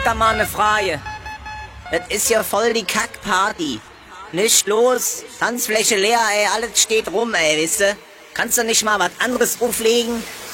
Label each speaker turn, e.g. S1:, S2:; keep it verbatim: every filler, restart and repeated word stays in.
S1: da mal eine Frage. Das ist ja voll die Kackparty. Nicht los, Tanzfläche leer, ey, alles steht rum, ey, wisst ihr? Kannst du nicht mal was anderes auflegen?